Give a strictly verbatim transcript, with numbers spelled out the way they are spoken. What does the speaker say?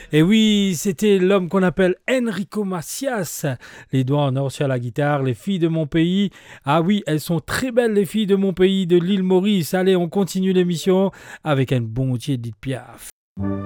Et oui, c'était l'homme qu'on appelle Enrico Macias. Les doigts en or sur la guitare, les filles de mon pays. Ah oui, elles sont très belles les filles de mon pays, de l'île Maurice. Allez, on continue l'émission avec un bon tiers d'Edith Piaf.